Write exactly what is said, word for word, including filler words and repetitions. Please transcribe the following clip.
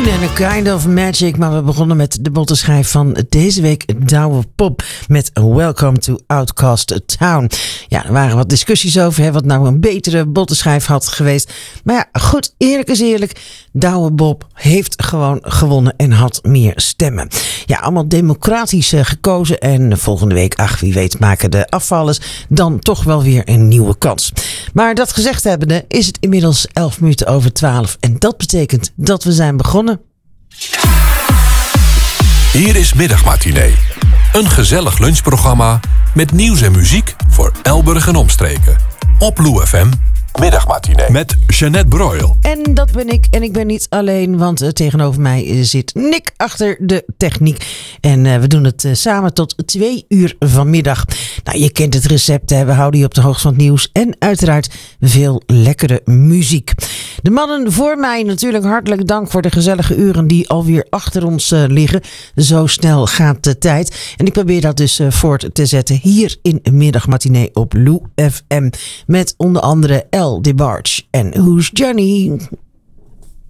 en A Kind of Magic. Maar we begonnen met de bottenschijf van deze week, Douwe Bob, met Welcome to Outcast Town. Ja, er waren wat discussies over hè, wat nou een betere bottenschijf had geweest. Maar ja, goed, eerlijk is eerlijk. Douwe Bob heeft gewoon gewonnen en had meer stemmen. Ja, allemaal democratisch uh, gekozen. En volgende week, ach wie weet, maken de afvallers dan toch wel weer een nieuwe kans. Maar dat gezegd hebbende is het inmiddels elf minuten over twaalf. En dat betekent dat we zijn begonnen. Hier is Middagmatinee. Een gezellig lunchprogramma met nieuws en muziek voor Elburg en omstreken. Op Lou F M. Middagmatinee. Met Jeanette Broil. En dat ben ik. En ik ben niet alleen, want uh, tegenover mij uh, zit Nick achter de techniek. En uh, we doen het uh, samen tot twee uur vanmiddag. Nou, je kent het recept, hè? We houden je op de hoogte van het nieuws. En uiteraard veel lekkere muziek. De mannen voor mij natuurlijk hartelijk dank voor de gezellige uren die alweer achter ons uh, liggen. Zo snel gaat de tijd. En ik probeer dat dus uh, voort te zetten hier in Middagmatinee op Lou F M. Met onder andere El DeBarge en Who's Johnny?